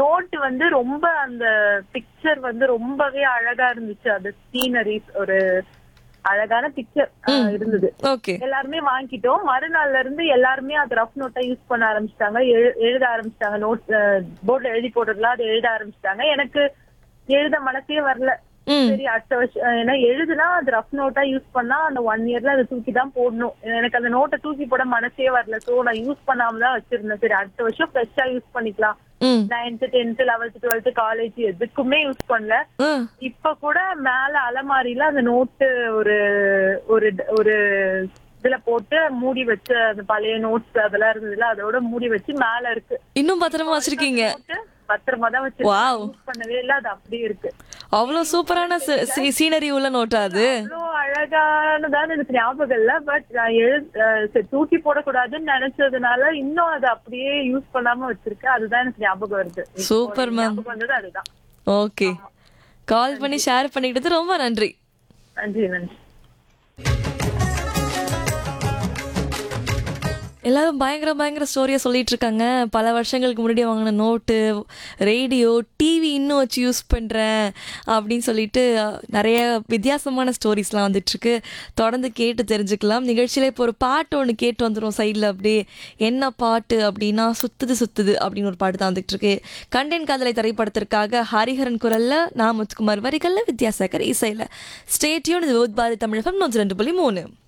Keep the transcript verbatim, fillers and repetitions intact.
Note வந்து ரொம்ப அந்த பிக்சர் வந்து ரொம்பவே அழகா இருந்துச்சு. அது சீனரிஸ் ஒரு அழகான பிக்சர் இருந்தது. ஓகே. எல்லாருமே வாங்கிட்டோம். மறுநாள்ல இருந்து எல்லாருமே அது ரஃப் நோட்டா யூஸ் பண்ண ஆரம்பிச்சிட்டாங்க. எழுத ஆரம்பிச்சிட்டாங்க. நோட் போர்ட்ல எழுதி போடுறதுலாம் அது எழுத ஆரம்பிச்சிட்டாங்க. எனக்கு எழுத மனசே வரல. சரி அடுத்த வருஷம் ஏன்னா எழுதுனா அது ரஃப் நோட்டா யூஸ் பண்ணா அந்த ஒன் இயர்ல அதை தூக்கி தான் போடணும். எனக்கு அந்த நோட்டை தூக்கி போட மனசே வரல. சோ நான் யூஸ் பண்ணாம தான் வச்சிருந்தேன். சரி அடுத்த வருஷம் ஃப்ரெஷ்ஷா யூஸ் பண்ணிக்கலாம். Ninth tenth eleventh twelfth college எதுக்குமே யூஸ் பண்ணல. இப்ப கூட மேல அலமாரியில அந்த நோட்டு ஒரு ஒரு ஒரு இதுல போட்டு மூடி வச்சு அந்த பழைய நோட்ஸ் அதெல்லாம் இருந்ததுல அதோட மூடி வச்சு மேல இருக்கு. இன்னும் பத்திரமா வச்சிருக்கீங்க? பத்திரமா தான் வச்சிருக்கேன். யூஸ் பண்ணவே இல்ல. அது அப்படியே இருக்கு. அவ்வளவு சூப்பரான சீனரி உள்ள நோட்டா அது? அவ்வளோ அழகானதான் எனக்கு ஞாபகம் இல்ல. பட் நான் எழு தூக்கி போடக்கூடாதுன்னு நினைச்சதுனால இன்னும் அதை அப்படியே யூஸ் பண்ணாம வச்சிருக்கேன். அதுதான் எனக்கு ஞாபகம் வருது. Super ma'am. ஞாபகம் வந்தது அதுதான். ஓகே, கால் பண்ணி ஷேர் பண்ணிக்கிட்டது ரொம்ப நன்றி. நன்றி நன்றி. எல்லாரும் பயங்கர பயங்கர ஸ்டோரியை சொல்லிட்டு இருக்காங்க. பல வருஷங்களுக்கு முன்னாடி வாங்கின நோட்டு, ரேடியோ, டிவி இன்னும் வச்சு யூஸ் பண்ணுறேன் அப்படின்னு சொல்லிட்டு நிறைய வித்தியாசமான ஸ்டோரிஸ்லாம் வந்துட்டுருக்கு. தொடர்ந்து கேட்டு தெரிஞ்சுக்கலாம். நிகழ்ச்சியில் இப்போ ஒரு பாட்டு ஒன்று கேட்டு வந்துடும் சைடில். அப்படியே என்ன பாட்டு அப்படின்னா சுத்துது சுத்துது அப்படின்னு ஒரு பாட்டு தான் வந்துட்டுருக்கு. கண்டேன் காதலை திரைப்படத்திற்காக ஹரிஹரன் குரலில், நான் முத்துக்குமார் வரிகளில், வித்யாசாகர் இசையில். Stay tune. இது பாரதி தமிழ் எஃப்எம் நூற்றி ரெண்டு புள்ளி மூணு.